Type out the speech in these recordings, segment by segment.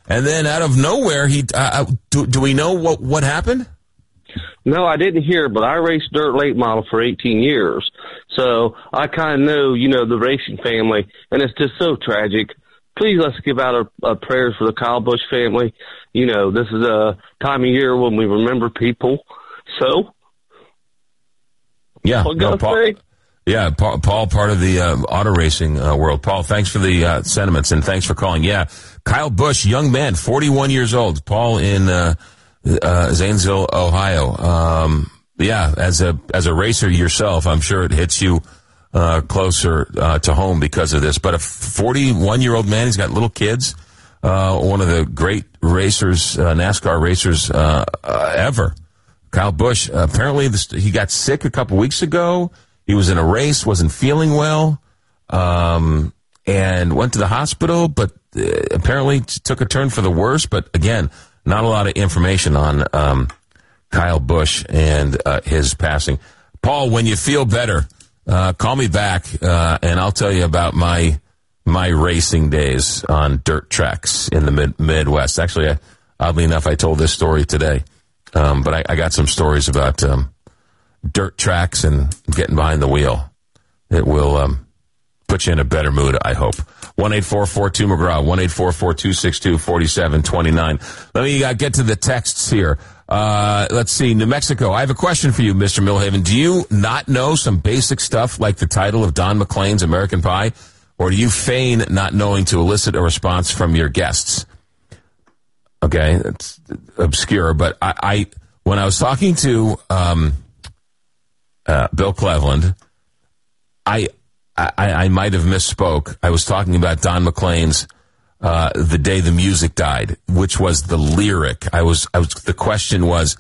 And then out of nowhere, do we know what happened? No, I didn't hear, but I raced dirt late model for 18 years. So I kind of know, the racing family, and it's just so tragic. Please let's give out our prayers for the Kyle Busch family. This is a time of year when we remember people. So, yeah, Paul, yeah, Paul, part of the auto racing world. Paul, thanks for the sentiments, and thanks for calling. Yeah, Kyle Busch, young man, 41 years old. Paul in Zanesville, Ohio. Yeah, as a racer yourself, I'm sure it hits you closer to home because of this. But a 41-year-old man, he's got little kids. One of the great racers, NASCAR racers ever. Kyle Busch, apparently he got sick a couple weeks ago. He was in a race, wasn't feeling well, and went to the hospital, but apparently took a turn for the worse. But again, not a lot of information on Kyle Busch and his passing. Paul, when you feel better, call me back, and I'll tell you about my racing days on dirt tracks in the Midwest. Actually, oddly enough, I told this story today. But I got some stories about dirt tracks and getting behind the wheel. It will put you in a better mood, I hope. 1-844-2-McGraw, 1-844-262-4729. Let me get to the texts here. Let's see, New Mexico. I have a question for you, Mr. Milhaven. Do you not know some basic stuff like the title of Don McLean's American Pie? Or do you feign not knowing to elicit a response from your guests? Okay, that's obscure, but I when I was talking to Bill Cleveland, I might have misspoke. I was talking about Don McLean's "The Day the Music Died," which was the lyric. The question was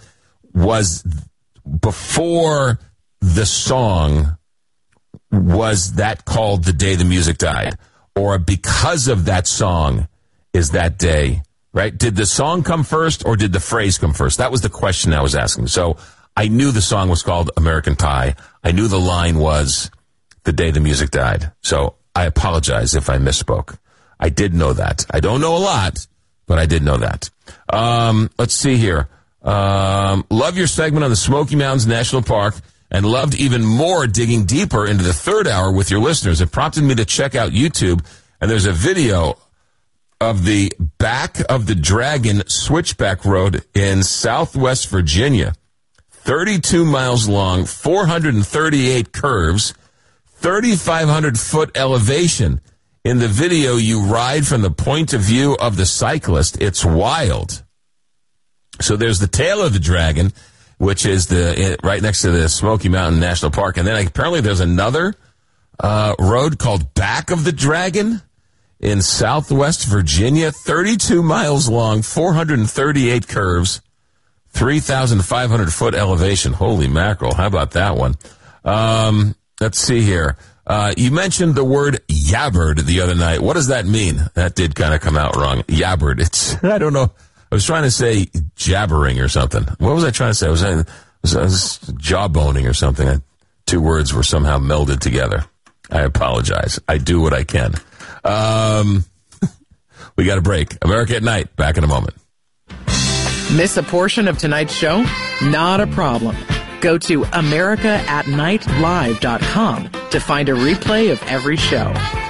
before the song, was that called "The Day the Music Died," or because of that song is that day? Right? Did the song come first or did the phrase come first? That was the question I was asking. So I knew the song was called American Pie. I knew the line was "The Day the Music Died." So I apologize if I misspoke. I did know that. I don't know a lot, but I did know that. Let's see here. Love your segment on the Smoky Mountains National Park and loved even more digging deeper into the third hour with your listeners. It prompted me to check out YouTube, and there's a video of the Back of the Dragon Switchback Road in Southwest Virginia. 32 miles long, 438 curves, 3,500-foot elevation. In the video, you ride from the point of view of the cyclist. It's wild. So there's the tail of the dragon, which is right next to the Smoky Mountain National Park. And then apparently there's another road called Back of the Dragon in Southwest Virginia, 32 miles long, 438 curves, 3,500-foot elevation. Holy mackerel. How about that one? Let's see here. You mentioned the word yabbered the other night. What does that mean? That did kind of come out wrong. Yabbered. I don't know. I was trying to say jabbering or something. What was I trying to say? I was jawboning or something. Two words were somehow melded together. I apologize. I do what I can. We got a break. America at Night. Back in a moment. Miss a portion of tonight's show? Not a problem. Go to AmericaAtNightLive.com to find a replay of every show.